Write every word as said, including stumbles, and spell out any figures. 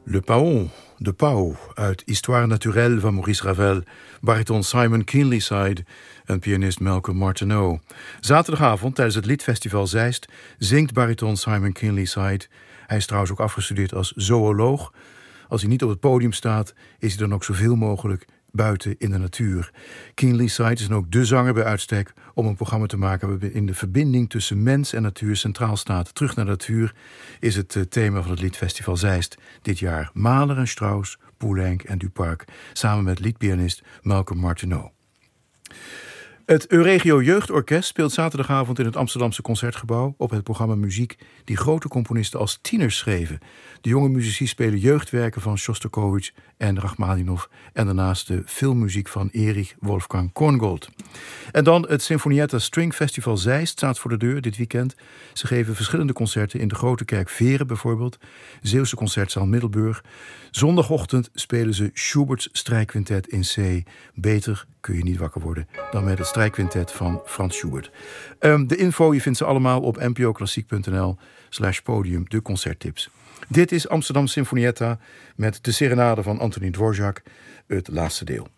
Le Paon, de Pauw, uit Histoire naturelle van Maurice Ravel, bariton Simon Keenlyside en pianist Malcolm Martineau. Zaterdagavond tijdens het Liedfestival Zeist zingt bariton Simon Keenlyside. Hij is trouwens ook afgestudeerd als zooloog. Als hij niet op het podium staat, is hij dan ook zoveel mogelijk buiten in de natuur. Keenlyside is dan ook dé zanger bij uitstek om een programma te maken waarin de verbinding tussen mens en natuur centraal staat. Terug naar de natuur is het thema van het Liedfestival Zeist. Dit jaar Mahler en Strauss, Poulenc en Duparc, samen met liedpianist Malcolm Martineau. Het Euregio Jeugdorkest speelt zaterdagavond in het Amsterdamse Concertgebouw op het programma muziek die grote componisten als tieners schreven. De jonge muzici spelen jeugdwerken van Shostakovich en Rachmaninov en daarnaast de filmmuziek van Erich Wolfgang Korngold. En dan het Sinfonietta String Festival Zeist staat voor de deur dit weekend. Ze geven verschillende concerten in de Grote Kerk Veren bijvoorbeeld, Zeeuwse Concertzaal Middelburg. Zondagochtend spelen ze Schubert's Strijkquintet in C. Beter kun je niet wakker worden dan met het strijkquintet van Frans Schubert. Um, de info, je vindt ze allemaal op npoklassiek.nl slash podium, de concerttips. Dit is Amsterdam Sinfonietta met de serenade van Antonín Dvořák, het laatste deel.